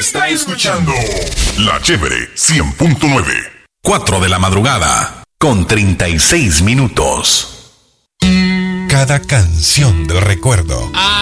está escuchando La Chévere 100.9. 4 de la madrugada con 36 minutos. Cada canción del recuerdo